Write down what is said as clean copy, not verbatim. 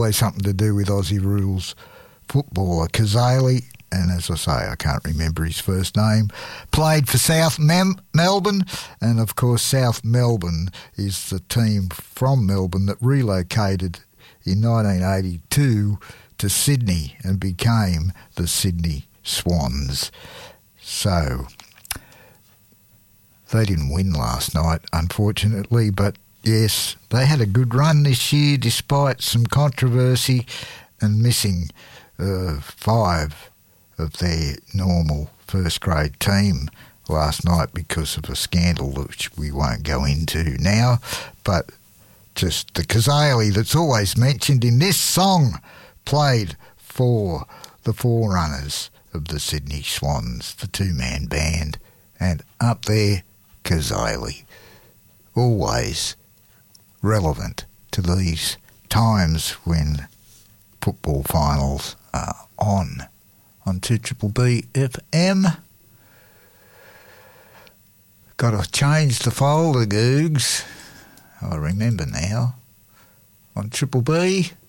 Always something to do with Aussie rules footballer Kazali, and as I say, I can't remember his first name, played for South Melbourne, and of course South Melbourne is the team from Melbourne that relocated in 1982 to Sydney and became the Sydney Swans. So they didn't win last night, unfortunately, but yes, they had a good run this year despite some controversy and missing 5 of their normal first-grade team last night because of a scandal which we won't go into now. But just the Kazali that's always mentioned in this song played for the Forerunners of the Sydney Swans, the two-man band. And up there, Kazali, always relevant to these times when football finals are on 2BB FM. Got to change the folder, Googs. I remember now. On Triple B,